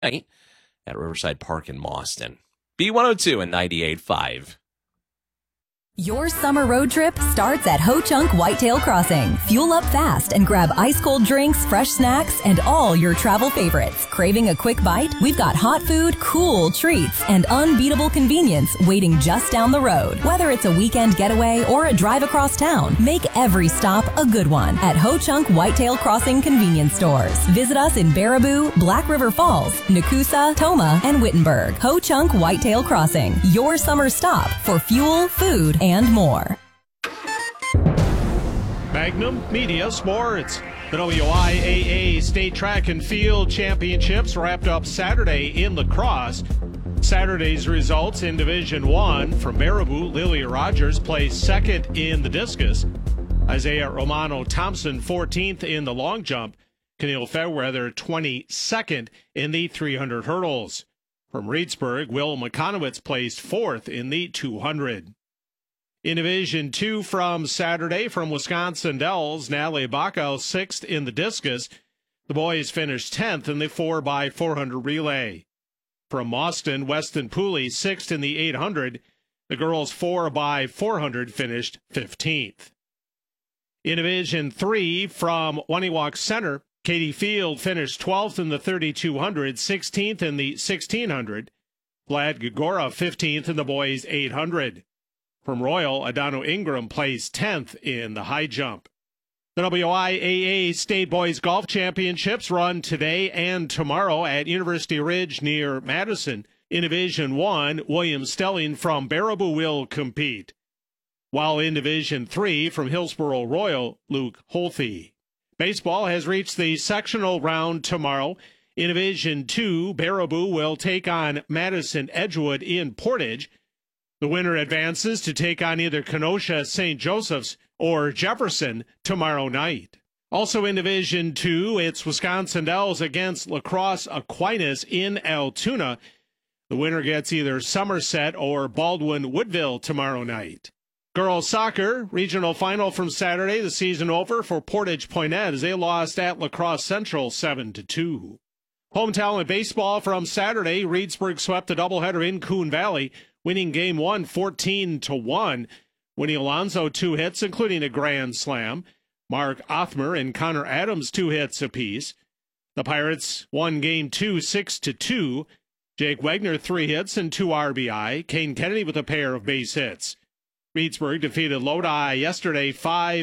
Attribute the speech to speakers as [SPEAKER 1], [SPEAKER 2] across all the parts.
[SPEAKER 1] night at Riverside Park in Mauston. B102 and 98.5.
[SPEAKER 2] Your summer road trip starts at Ho Chunk Whitetail Crossing. Fuel up fast and grab ice-cold drinks, fresh snacks, and all your travel favorites. Craving a quick bite? We've got hot food, cool treats, and unbeatable convenience waiting just down the road. Whether it's a weekend getaway or a drive across town, make every stop a good one at Ho Chunk Whitetail Crossing convenience stores. Visit us in Baraboo, Black River Falls, Nakusa, Toma, and Wittenberg. Ho Chunk Whitetail Crossing, your summer stop for fuel, food, and more.
[SPEAKER 3] Magnum Media Sports. The WIAA State Track and Field Championships wrapped up Saturday in La Crosse. Saturday's results in Division 1 from Baraboo, Lilia Rogers placed second in the discus. Isaiah Romano Thompson 14th in the long jump. Keneal Fairweather 22nd in the 300 hurdles. From Reedsburg, Will McConowitz placed fourth in the 200. In Division 2 from Saturday from Wisconsin Dells, Natalie Bacco 6th in the discus. The boys finished 10th in the 4x400 relay. From Mauston, Weston Pooley 6th in the 800. The girls 4x400 finished 15th. In Division 3 from Waniwak Center, Katie Field finished 12th in the 3200, 16th in the 1600. Vlad Gagora 15th in the boys 800. From Royal, Adano Ingram placed 10th in the high jump. The WIAA State Boys Golf Championships run today and tomorrow at University Ridge near Madison. In Division 1, William Stelling from Baraboo will compete. While in Division 3, from Hillsboro Royal, Luke Holthe. Baseball has reached the sectional round tomorrow. In Division 2, Baraboo will take on Madison Edgewood in Portage. The winner advances to take on either Kenosha St. Joseph's or Jefferson tomorrow night. Also in Division 2, it's Wisconsin Dells against La Crosse Aquinas in Altoona. The winner gets either Somerset or Baldwin Woodville tomorrow night. Girls soccer, regional final from Saturday, the season over for Portage Poinet as they lost at La Crosse Central 7-2. Home talent baseball from Saturday, Reedsburg swept a doubleheader in Coon Valley, winning Game 1 14-1. Winnie Alonso 2 hits, including a grand slam. Mark Othmer and Connor Adams 2 hits apiece. The Pirates won Game 2 6-2. Jake Wagner 3 hits and 2 RBI. Kane Kennedy with a pair of base hits. Reedsburg defeated Lodi yesterday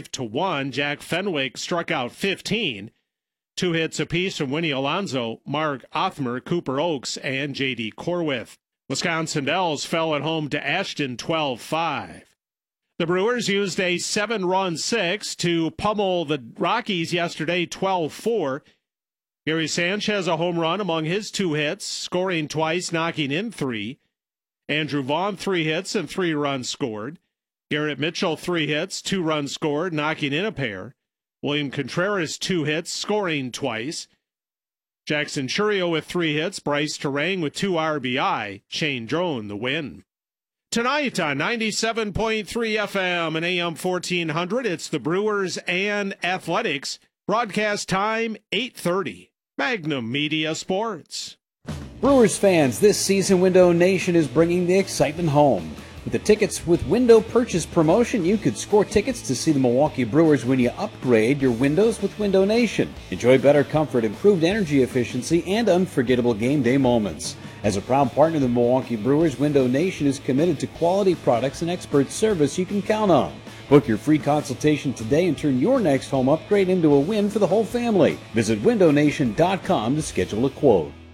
[SPEAKER 3] 5-1. Jack Fenwick struck out 15. 2 hits apiece from Winnie Alonso, Mark Othmer, Cooper Oakes, and J.D. Corwith. Wisconsin Dells fell at home to Ashton 12-5. The Brewers used a 7-run six to pummel the Rockies yesterday 12-4. Gary Sanchez a home run among his 2 hits, scoring twice, knocking in 3. Andrew Vaughn 3 hits and 3 runs scored. Garrett Mitchell 3 hits, 2 runs scored, knocking in a pair. William Contreras 2 hits, scoring twice. Jackson Churio with 3 hits, Bryce Terang with 2 RBI, Shane Drone the win. Tonight on 97.3 FM and AM 1400, it's the Brewers and Athletics. Broadcast time 8:30. Magnum Media Sports.
[SPEAKER 4] Brewers fans, this season Window Nation is bringing the excitement home. With the Tickets with Window Purchase promotion, you could score tickets to see the Milwaukee Brewers when you upgrade your windows with Window Nation. Enjoy better comfort, improved energy efficiency, and unforgettable game day moments. As a proud partner of the Milwaukee Brewers, Window Nation is committed to quality products and expert service you can count on. Book your free consultation today and turn your next home upgrade into a win for the whole family. Visit windownation.com to schedule a quote.